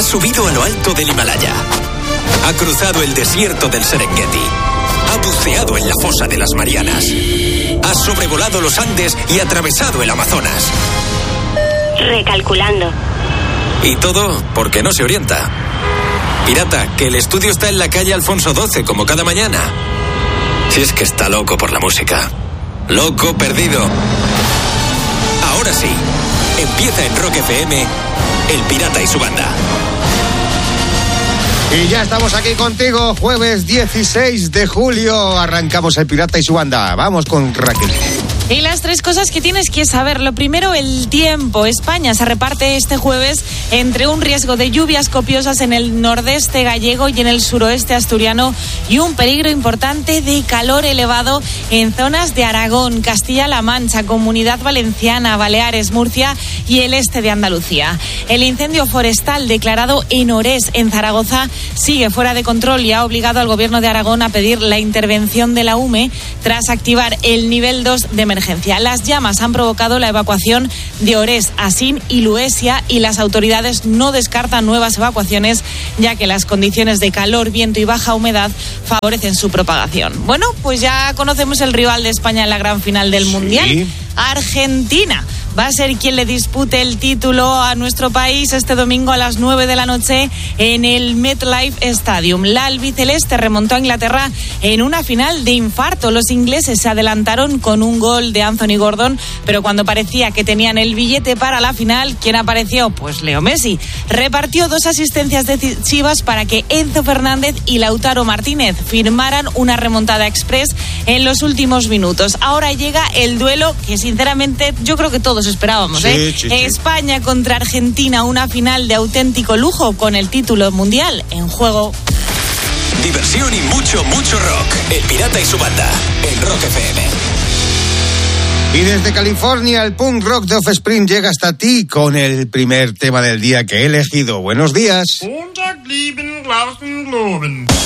Ha subido a lo alto del Himalaya. Ha cruzado el desierto del Serengeti. Ha buceado en la fosa de las Marianas. Ha sobrevolado los Andes y atravesado el Amazonas. Recalculando. Y todo porque no se orienta. Pirata, que el estudio está en la calle Alfonso XII, como cada mañana. Si es que está loco por la música. Loco perdido. Ahora sí, empieza en Rock FM, El Pirata y su banda. Y ya estamos aquí contigo, jueves 16 de julio. Arrancamos El Pirata y su banda. Vamos con Raquel. Y las tres cosas que tienes que saber. Lo primero, el tiempo. España se reparte este jueves entre un riesgo de lluvias copiosas en el nordeste gallego y en el suroeste asturiano y un peligro importante de calor elevado en zonas de Aragón, Castilla-La Mancha, Comunidad Valenciana, Baleares, Murcia y el este de Andalucía. El incendio forestal declarado en Orés, en Zaragoza, sigue fuera de control y ha obligado al gobierno de Aragón a pedir la intervención de la UME tras activar el nivel 2 de emergencia. Las llamas han provocado la evacuación de Orés, Asín y Luesia y las autoridades no descartan nuevas evacuaciones ya que las condiciones de calor, viento y baja humedad favorecen su propagación. Bueno, pues ya conocemos el rival de España en la gran final del Mundial. Argentina va a ser quien le dispute el título a nuestro país este domingo a las 9 de la noche en el MetLife Stadium. La albiceleste remontó a Inglaterra en una final de infarto. Los ingleses se adelantaron con un gol de Anthony Gordon, pero cuando parecía que tenían el billete para la final, ¿quién apareció? Pues Leo Messi. Repartió 2 asistencias decisivas para que Enzo Fernández y Lautaro Martínez firmaran una remontada express en los últimos minutos. Ahora llega el duelo que sinceramente yo creo que todos esperábamos, Sí. España contra Argentina, una final de auténtico lujo con el título mundial en juego. Diversión y mucho, mucho rock. El Pirata y su banda, en Rock FM. Y desde California, el punk rock de Offspring llega hasta ti con el primer tema del día que he elegido. Buenos días.